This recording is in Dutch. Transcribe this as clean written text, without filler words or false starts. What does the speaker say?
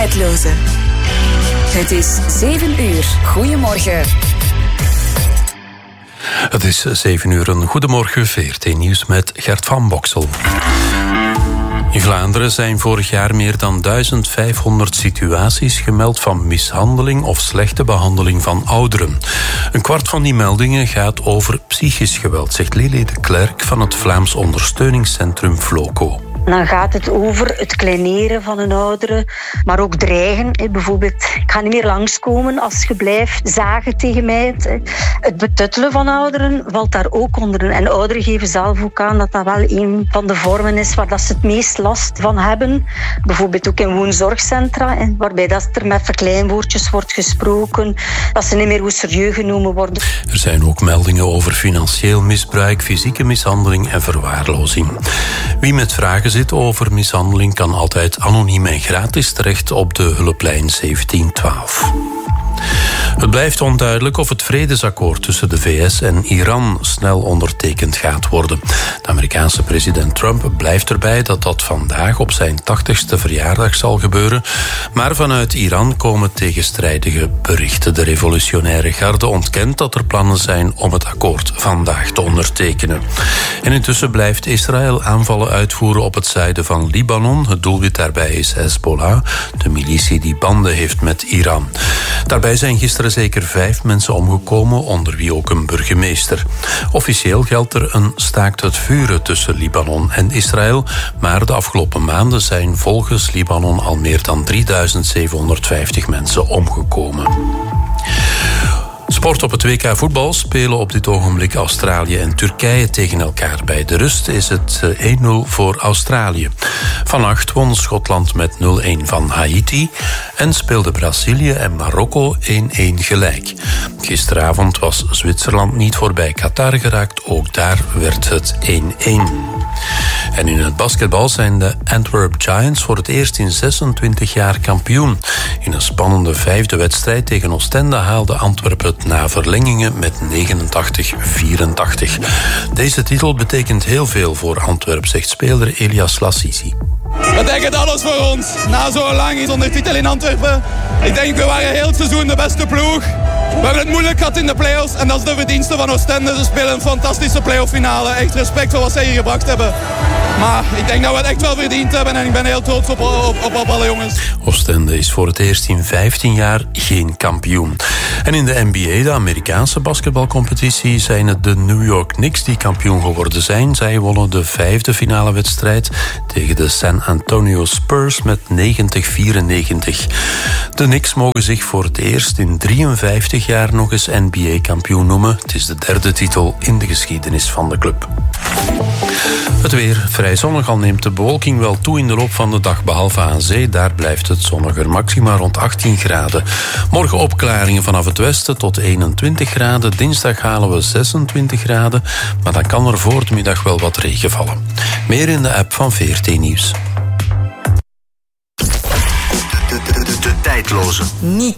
Tijdloze. Het is 7 uur. Goedemorgen. Het is 7 uur. Een goedemorgen. VRT Nieuws met Gert van Boksel. In Vlaanderen zijn vorig jaar meer dan 1500 situaties gemeld van mishandeling of slechte behandeling van ouderen. Een kwart van die meldingen gaat over psychisch geweld, zegt Lili de Klerk van het Vlaams ondersteuningscentrum Floco. Dan gaat het over het kleineren van een oudere, maar ook dreigen. Bijvoorbeeld, ik ga niet meer langskomen als je blijft zagen tegen mij. Het betuttelen van ouderen valt daar ook onder. En ouderen geven zelf ook aan dat dat wel een van de vormen is waar dat ze het meest last van hebben. Bijvoorbeeld ook in woonzorgcentra, waarbij dat er met verkleinwoordjes wordt gesproken, dat ze niet meer hoe serieus genomen worden. Er zijn ook meldingen over financieel misbruik, fysieke mishandeling en verwaarlozing. Wie met vragen zit over mishandeling kan altijd anoniem en gratis terecht op de hulplijn 1712. Het blijft onduidelijk of het vredesakkoord tussen de VS en Iran snel ondertekend gaat worden. De Amerikaanse president Trump blijft erbij dat dat vandaag op zijn 80ste verjaardag zal gebeuren. Maar vanuit Iran komen tegenstrijdige berichten. De revolutionaire garde ontkent dat er plannen zijn om het akkoord vandaag te ondertekenen. En intussen blijft Israël aanvallen uitvoeren op het zuiden van Libanon. Het doelwit daarbij is Hezbollah, de militie die banden heeft met Iran. Daarbij zijn gisteren zeker 5 mensen omgekomen, onder wie ook een burgemeester. Officieel geldt er een staakt het vuren tussen Libanon en Israël, maar de afgelopen maanden zijn volgens Libanon al meer dan 3750 mensen omgekomen. Sport op het WK voetbal spelen op dit ogenblik Australië en Turkije tegen elkaar. Bij de rust is het 1-0 voor Australië. Vannacht won Schotland met 0-1 van Haiti en speelde Brazilië en Marokko 1-1 gelijk. Gisteravond was Zwitserland niet voorbij Qatar geraakt, ook daar werd het 1-1. En in het basketbal zijn de Antwerp Giants voor het eerst in 26 jaar kampioen. In een spannende 5e wedstrijd tegen Oostende haalde Antwerpen het na verlengingen met 89-84. Deze titel betekent heel veel voor Antwerp, zegt speler Elias Lassisi. We denken alles voor ons. Na zo lang zonder titel in Antwerpen. Ik denk, we waren heel het seizoen de beste ploeg. We hebben het moeilijk gehad in de play-offs en dat is de verdienste van Oostende. Ze spelen een fantastische play-off finale. Echt respect voor wat zij hier gebracht hebben. Maar ik denk dat we het echt wel verdiend hebben en ik ben heel trots op alle jongens. Oostende is voor het eerst in 15 jaar geen kampioen. En in de NBA, de Amerikaanse basketbalcompetitie, zijn het de New York Knicks die kampioen geworden zijn. Zij wonnen de 5e finale wedstrijd tegen de San Antonio Spurs met 90-94. De Knicks mogen zich voor het eerst in 53 jaar nog eens NBA-kampioen noemen. Het is de 3e titel in de geschiedenis van de club. Het weer vrij zonnig, al neemt de bewolking wel toe in de loop van de dag, behalve aan zee. Daar blijft het zonniger, maxima rond 18 graden. Morgen opklaringen vanaf het westen tot 21 graden. Dinsdag halen we 26 graden, maar dan kan er voor de middag wel wat regen vallen. Meer in de app van VRT Nieuws. De tijdloze. Niet